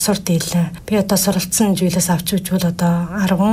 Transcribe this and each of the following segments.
Сурд ийлээ. Би одоо суралцсан зүйлээс авч үзвэл одоо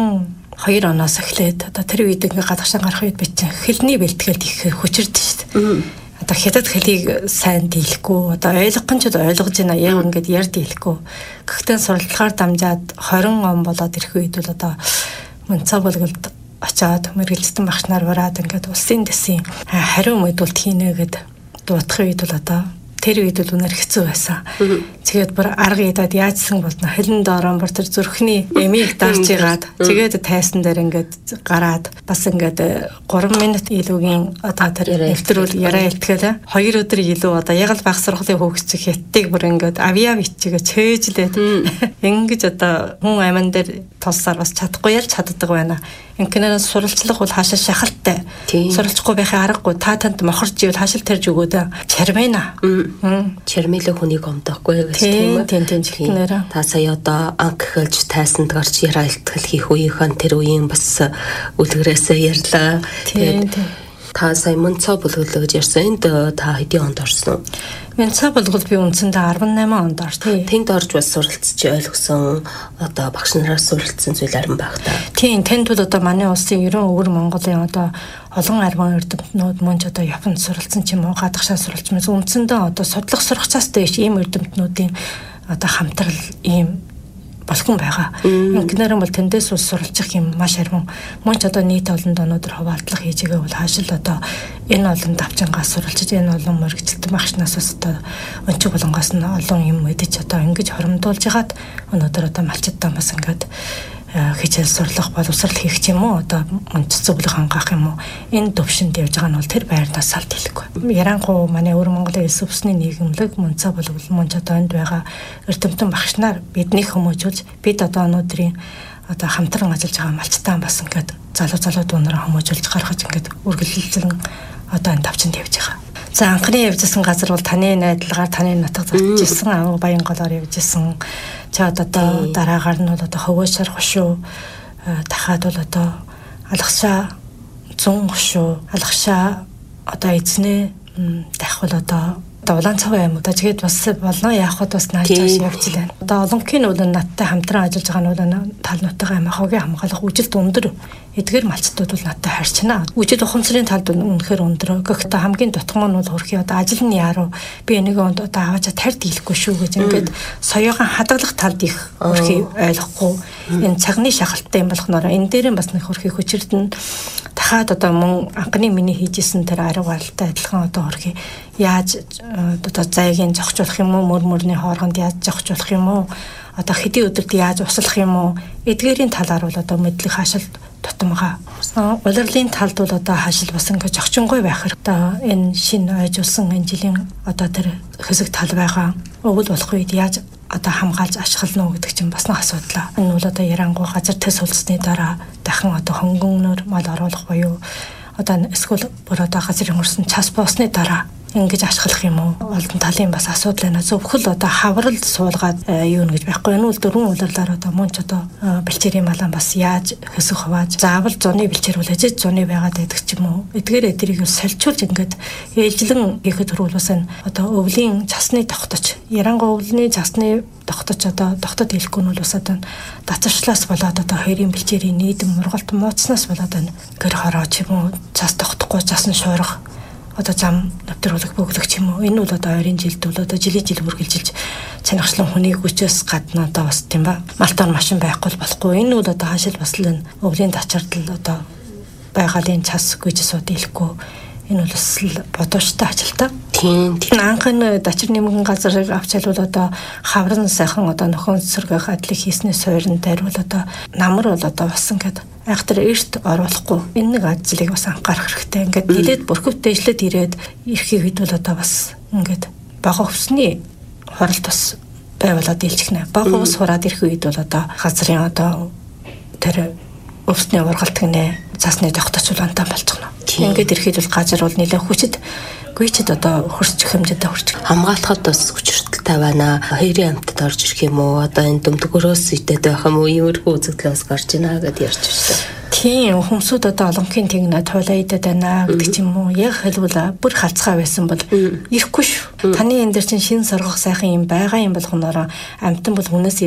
12 оноос эхлээд одоо тэр үед ингээ гадагшаа гарах үед би чинь хэлний бэлтгэл их хүчирдэж шүү дээ. Одоо хятад хэлийг сайн дийлэхгүй одоо ойлгох нь ч ойлгож байна яг ингээд яар дийлэхгүй. Гэхдээ суралцлагаар дамжаад 20 он болоод ирэх үед бол одоо Монцоо болголд очоод мэргэлцсэн багш нар бараад ингээд улсын дэсийн хариу мэдүүлэлт хийнэ гэд дуудах үед бол одоо тэр үед бол үнээр хэцүү байсан. Тэгээд бүр арга идад яажсан болно хэлэн доорон бүр тэр зүрхний эмийг дарж игаад тэгээд тайсан дээр ингээд гараад бас ингээд 3 минут илүүгийн одоо тэр нэвтрүүл яриа илтгэлээ. 2 өдөр илүү одоо яг л баг сургуулийн хөгжих хятадыг бүр ингээд авиа бичгээ чөөжлээд ингэж одоо хүн амин дээр тулсаар бас чадахгүй ялж чаддаг байна. Инкэнээр суралцлах бол хаашаа шахалтай. Суралцахгүй байхын аргагүй та танд мохорч ивэл хаашил тарж өгөөд чармэна. Чармэлэг хүнийг омдохгүй гэж тийм ээ. Та сая одоо анх эхэлж тайсанд гарч яриа илтгэл хийх үеийнхэн тэр үеийн бас үлгэрээсээ ярьлаа. Тэгээд та сая Монцоо болгол гэж ярьсан. Энд та хэдийн онд орсон? Монцоо болгол би үндсэндээ 18 онд орсон. Тэнд орж бас суралцж ойлгосон одоо багш нараас суралцсан зүйл арин байх та. Тийм, тэнд бол одоо манай улсын 90 өвөр Монголын одоо олон арван эрдэмтнүүд мөн ч одоо Японд суралцсан ч юм уу гадагшаа суралцсан. Үндсэндээ одоо судлах сургацаас дэш ийм эрдэмтнүүдийн одоо хамтрал ийм болгон байгаа. Инкнэр бол тэндээс ус суралцах юм маш арван. Мөн ч одоо нийт олонд өнөөдөр хуваалцлах хийжээгээ бол хаашил одоо энэ олон давчингаас суралцж энэ олон мөрөгчлөлтөн багшнаас бас одоо өнчиг болонгоос нь олон юм мэдэж одоо ингэж хоромдуулж хагаад өнөөдөр одоо малчдаа бас ингээд хичээл сурлах боловсрал хийх юм уу одоо мөнч зөвлөх хангаах юм уу энэ төвшөнд явж байгаа нь бол тэр байрнаас салт хэлэхгүй. Ярангуй манай өвөр Монголын эс өвсний нийгэмлэг Монцоо болвол мөн ч одоо энд байгаа эрдэмтэн багш нар биднийг хүмүүжүүлж бид одоо өнөөдрийн одоо хамтран ажиллаж байгаа малчтаа бас ингээд залуу дуунараа хүмүүжүүлж гаргаж ингээд үргэлжлэн одоо энэ давчинд явж байгаа. За анхны явжсэн газар бол таны найдалгаар таны нутаг зарж исэн Ав Баян голоор явж исэн. Чад одоо дараагаар нь бол одоо хөвөөсөр хошуу дахиад бол одоо алгашаа зүүн хошуу алгашаа одоо эзнээ дахь бол одоо улаан цавын аймаг тэгээд бас болно яахад бас наачаас явж байна. Одоо олонхын бол надтай хамтран ажиллаж байгаа нь тал нутгийн аймагын хамгаалах үжилт өндөр эдгээр малчдууд бол надтай харьцна. Үжил ухамсарын талд үнэхээр өндөр. Гэхдээ хамгийн дутгам нь бол хөрхий одоо ажил нь яаруу би энийг одоо аваачаа тарьд дийлэхгүй шүү гэж ингээд соёогоо хадгалах талд их хөрхий ойлгохгүй. Энэ цагны шахалттай юм болохоор энэ дээр нь бас нэг хөрхий хүчирдэн дахиад одоо мөн анхны миний хийжсэн тэр арга барилтай адилхан одоо хөрхий яаж одоо зайгийн зогчуулах юм уу мөрмөрний хооронд яаж зогчуулах юм уу одоо хэдийн өдөрт яаж услах юм уу эдгээрийн талаар бол одоо мэдлэг хаашилт тутамгаа. Улирлын талд бол одоо хаашил бас ингээд зогчингой байх хэрэгтэй. Энэ шинэ ойжулсан энэ жилийн одоо тэр хэсэг тал байгаа. Өвөл болох үед яаж одоо хамгаалж ашиглана уу гэдэг чинь бас нэг асуудал. Энэ бол одоо ярангуй газар төс улсны дараа дахин одоо хөнгөнөөр мал оруулах буюу одоо эсвэл бүр одоо газрын хөрсөн час боосны дараа ингэж ашиглах юм уу? Олон талын бас асуудал байна. Зөвхөн одоо хавралд суулгаад юу нэгж байхгүй. Энэ бол дөрвөн улирлаар одоо мөн ч одоо бэлчээрийн малан бас яаж хэсэг хувааж заавал зуны бэлчээр бол ажиж зуны байгаад байдаг ч юм уу. Эдгээр эдрийг сольчулж ингээд ээлжлэн хийхэд хөрвүүлсэн одоо өвлийн цасны тогточ ярангуй өвлийн цасны тогточ одоо тогтод хэлэхгүй нь бол бас одоо дацарчлаас болоод одоо хоёрын бэлчээрийн нийдэм мургалт мууцснаас болоод гэр хороо ч юм уу цас тогтохгүй цас нь шуурах одоо зам навтруулах бөглөх юм уу энэ бол одоо ойрын жилд бол одоо жилийн жил үргэлжилж чанарчлан хүний хүчээс гадна одоо бас тийм ба малтар машин байхгүй болохгүй энэ бол одоо хаашил бас л өвлийн тачаардал одоо байгалийн цас гэж сууд хэлэхгүй энэ бол бас бодоочтой ажилтаа тийм анхны дачир нэмгэн газрыг авчаал бол одоо хаврын сайхан одоо нөхөн сэргэх адлыг хийснээс суурин дайрвал одоо намар бол одоо бас ингээд айхтар эрт оруулахгүй энэ нэг ажлыг бас анхаарах хэрэгтэй. Ингээд нилээд бүрхөв дэжлээд ирээд ирэхийг хэд бол одоо бас ингээд бага өвсний хоролт бас байвалаад илчихнэ. Бага өвс хураад ирэх үед бол одоо газрын одоо тэр өвсний ургалт гинэ цасны тогточ улаантай болчихно. Ингээд ирэхэд бол газар бол нэлээд хүчит гүйчэд одоо хөрсчих хэмжээтэй хөрчих. Хамгаалахад бас хүчирдэлтэй байна. Хоёрын амтад орж ирэх юм уу? Одоо энэ дүмдгөрөөс идэт байх юм уу? Иймэрхүү үзэгдэл бас гарч байна гэдээ ярьж байна. Тийм хүмүүсүүд одоо олонхын тэгнэ туйлаа идээд байна гэдэг ч юм уу. Яг хэлбэл бүр хавцгаа байсан бол ирэхгүй шүү. Таны энэ дээр чинь шин соргох сайхан юм байгаа юм болгоноор амтан бол хүнээс